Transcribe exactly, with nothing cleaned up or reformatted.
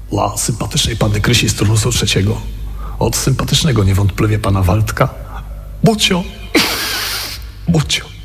Dla sympatycznej panny Krysi z turnusu trzeciego. Od sympatycznego niewątpliwie pana Waldka. Bucio. Bucio.